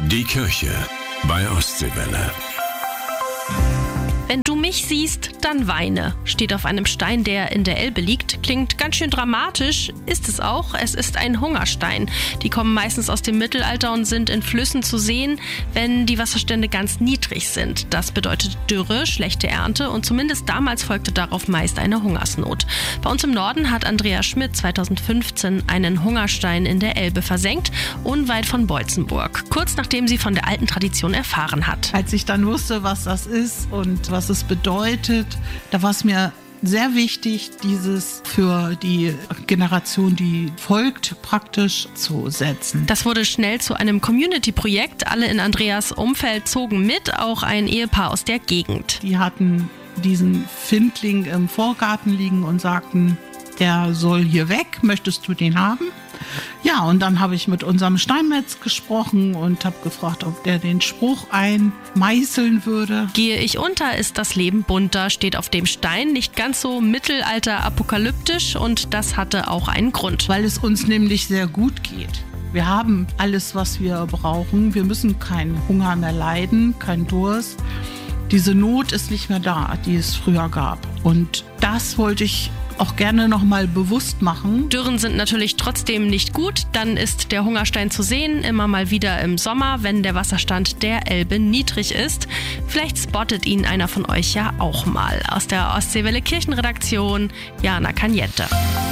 Die Kirche bei Ostseewelle. Wenn du mich siehst, dann weine, steht auf einem Stein, der in der Elbe liegt. Klingt ganz schön dramatisch, ist es auch. Es ist ein Hungerstein. Die kommen meistens aus dem Mittelalter und sind in Flüssen zu sehen, wenn die Wasserstände ganz niedrig sind. Das bedeutet Dürre, schlechte Ernte und zumindest damals folgte darauf meist eine Hungersnot. Bei uns im Norden hat Andreas Schmidt 2015 einen Hungerstein in der Elbe versenkt, unweit von Boitzenburg, kurz nachdem sie von der alten Tradition erfahren hat. Als ich dann wusste, was das ist und was es bedeutet, da war es mir sehr wichtig, dieses für die Generation, die folgt, praktisch zu setzen. Das wurde schnell zu einem Community-Projekt. Alle in Andreas Umfeld zogen mit, auch ein Ehepaar aus der Gegend. Die hatten diesen Findling im Vorgarten liegen und sagten, der soll hier weg, möchtest du den haben? Ja, und dann habe ich mit unserem Steinmetz gesprochen und habe gefragt, ob der den Spruch einmeißeln würde. Gehe ich unter, ist das Leben bunter, steht auf dem Stein, nicht ganz so mittelalter-apokalyptisch und das hatte auch einen Grund. Weil es uns nämlich sehr gut geht. Wir haben alles, was wir brauchen. Wir müssen keinen Hunger mehr leiden, keinen Durst. Diese Not ist nicht mehr da, die es früher gab. Und das wollte ich auch gerne nochmal bewusst machen. Dürren sind natürlich trotzdem nicht gut. Dann ist der Hungerstein zu sehen, immer mal wieder im Sommer, wenn der Wasserstand der Elbe niedrig ist. Vielleicht spottet ihn einer von euch ja auch mal. Aus der Ostseewelle Kirchenredaktion, Jana Cagnette.